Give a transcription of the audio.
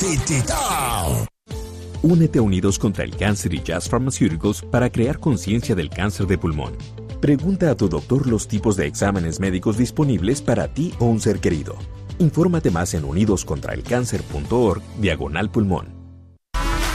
Únete a Unidos contra el Cáncer y Jazz Pharmaceuticals para crear conciencia del cáncer de pulmón. Pregunta a tu doctor los tipos de exámenes médicos disponibles para ti o un ser querido. Infórmate más en unidoscontraelcáncer.org/pulmón.